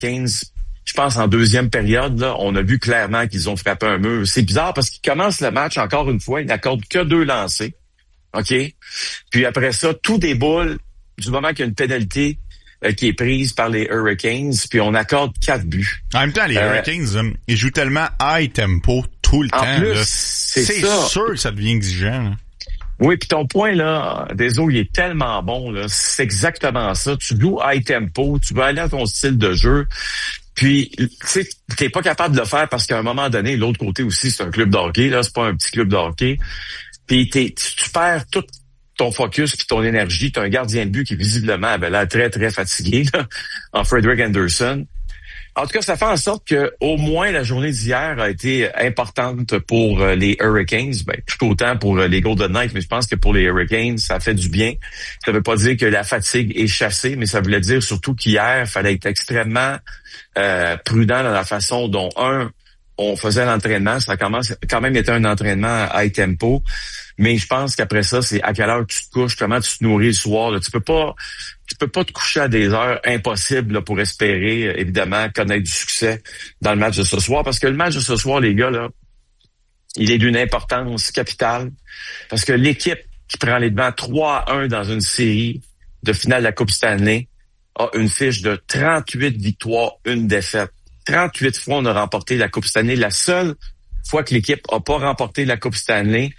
Hurricanes, je pense en deuxième période, là, on a vu clairement qu'ils ont frappé un mur. C'est bizarre parce qu'ils commencent le match, encore une fois, ils n'accordent que 2 lancers. OK? Puis après ça, tout déboule du moment qu'il y a une pénalité qui est prise par les Hurricanes, puis on accorde 4 buts. En même temps, les Hurricanes, ils jouent tellement high tempo tout le temps. En plus, là. c'est sûr que ça devient exigeant. Là. Oui, puis ton point, là, désolé, il est tellement bon, là. C'est exactement ça. Tu joues high tempo, tu veux aller à ton style de jeu. Puis, tu sais, t'es pas capable de le faire parce qu'à un moment donné, l'autre côté aussi, c'est un club de hockey, là, c'est pas un petit club de hockey. Puis tu perds tout ton focus puis ton énergie. T'as un gardien de but qui visiblement avait l'air très, très fatigué, là, en Frederik Andersen. En tout cas, ça fait en sorte que au moins la journée d'hier a été importante pour les Hurricanes, tout autant pour les Golden Knights, mais je pense que pour les Hurricanes, ça fait du bien. Ça veut pas dire que la fatigue est chassée, mais ça voulait dire surtout qu'hier, il fallait être extrêmement prudent dans la façon dont on faisait l'entraînement. Ça a quand même été un entraînement à high tempo. Mais je pense qu'après ça, c'est à quelle heure tu te couches, comment tu te nourris le soir. Là. Tu peux pas te coucher à des heures impossibles là, pour espérer, évidemment, connaître du succès dans le match de ce soir. Parce que le match de ce soir, les gars, là, il est d'une importance capitale. Parce que l'équipe qui prend les devants 3-1 dans une série de finale de la Coupe Stanley a une fiche de 38 victoires, 1 défaite. 38 fois, on a remporté la Coupe Stanley. La seule fois que l'équipe a pas remporté la Coupe Stanley,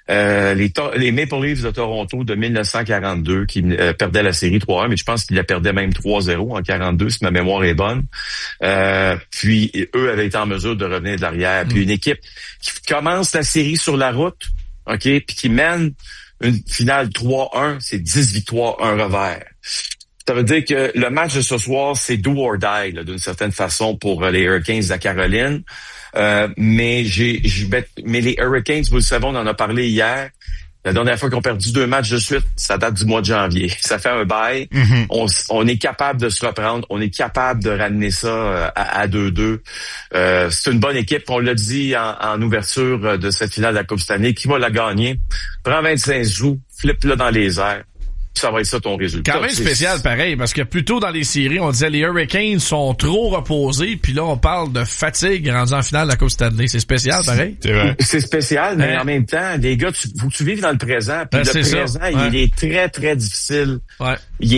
les Maple Leafs de Toronto de 1942 qui perdaient la série 3-1, mais je pense qu'ils la perdaient même 3-0 en 42, si ma mémoire est bonne. Puis eux avaient été en mesure de revenir de l'arrière. Puis une équipe qui commence la série sur la route, OK, puis qui mène une finale 3-1, c'est 10 victoires, 1 revers. Ça veut dire que le match de ce soir, c'est do or die, là, d'une certaine façon, pour les Hurricanes de la Caroline. Mais les Hurricanes, vous le savez, on en a parlé hier. La dernière fois qu'ils ont perdu 2 matchs de suite, ça date du mois de janvier. Ça fait un bail. Mm-hmm. On est capable de se reprendre. On est capable de ramener ça à 2-2. C'est une bonne équipe. On l'a dit en ouverture de cette finale de la Coupe Stanley. Qui va la gagner? Prends 25 joues, flippe-le dans les airs. Ça va être ça ton résultat. Quand même spécial pareil, parce que plus tôt dans les séries, on disait les Hurricanes sont trop reposés, puis là on parle de fatigue rendue en finale de la Coupe Stanley. C'est spécial pareil. C'est vrai. C'est spécial, mais en même temps, les gars, faut que tu vives dans le présent. Puis le présent, il est très, très difficile. Ouais.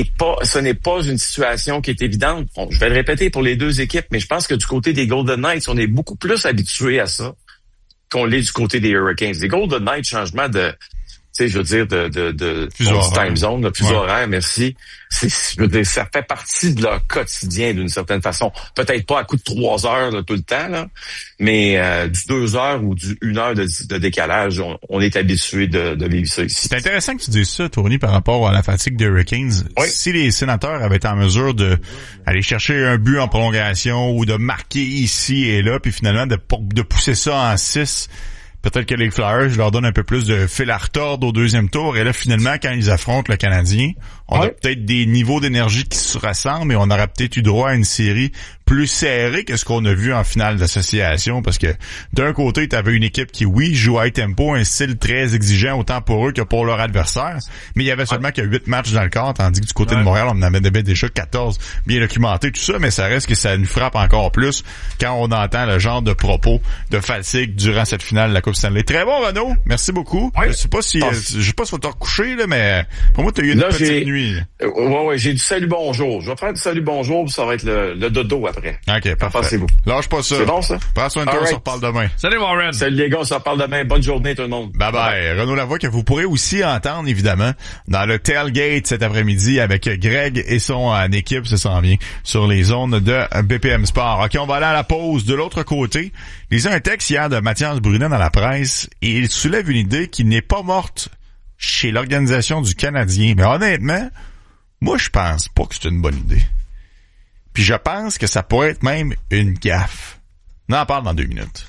Ce n'est pas une situation qui est évidente. Bon, je vais le répéter pour les deux équipes, mais je pense que du côté des Golden Knights, on est beaucoup plus habitués à ça qu'on l'est du côté des Hurricanes. Les Golden Knights, changement de je veux dire, de time zone, de fuseau horaire, merci. Je veux dire, ça fait partie de leur quotidien d'une certaine façon. Peut-être pas à coup de 3 heures là, tout le temps, là, mais du 2 heures ou du 1 heure de décalage, on est habitué de vivre ça ici. C'est intéressant que tu dises ça, Tony, par rapport à la fatigue des Hurricanes. Oui. Si les Sénateurs avaient été en mesure de aller chercher un but en prolongation ou de marquer ici et là, puis finalement de pousser ça en 6, peut-être que les Flyers, je leur donne un peu plus de fil à retordre au deuxième tour. Et là, finalement, quand ils affrontent le Canadien, on a peut-être des niveaux d'énergie qui se ressemblent, mais on aurait peut-être eu droit à une série plus serrée que ce qu'on a vu en finale d'association. Parce que d'un côté, tu avais une équipe qui, oui, joue high tempo, un style très exigeant autant pour eux que pour leur adversaire. Mais il y avait seulement que 8 matchs dans le corps, tandis que du côté de Montréal, on en avait déjà 14 bien documentés, tout ça. Mais ça reste que ça nous frappe encore plus quand on entend le genre de propos de fatigue durant cette finale de la Coupe Stanley. Très bon, Renaud. Merci beaucoup. Oui. Je sais pas si tu vas te recoucher, là, mais pour moi, tu as eu une petite nuit. Ouais, j'ai du salut bonjour. Je vais faire du salut bonjour, puis ça va être le dodo après. OK, parfait. Pensez-vous. Lâche pas ça. C'est bon, ça? Prends soin de toi, on se reparle demain. Salut, Warren. Salut les gars, on se reparle demain. Bonne journée, tout le monde. Bye bye. Renaud Lavoie, que vous pourrez aussi entendre, évidemment, dans le tailgate cet après-midi avec Greg et son équipe, ça s'en vient, sur les zones de BPM Sport. OK, on va aller à la pause. De l'autre côté, je lisais un texte hier de Mathias Brunet dans la presse et il soulève une idée qui n'est pas morte chez l'organisation du Canadien. Mais honnêtement, moi, je pense pas que c'est une bonne idée. Puis je pense que ça pourrait être même une gaffe. On en parle dans 2 minutes.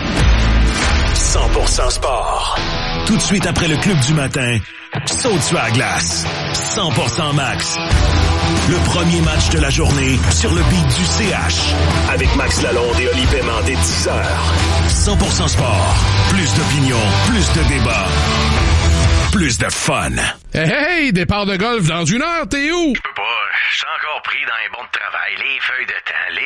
100% sport. Tout de suite après le club du matin, saute sur la glace. 100% max. Le premier match de la journée sur le beat du CH. Avec Max Lalonde et Oli Paiement dès 10h. 100% sport. Plus d'opinion, plus de débat. Plus de fun. Hey, départ de golf dans 1 heure, t'es où? Je peux pas, je suis encore pris dans les bons de travail, les feuilles de temps,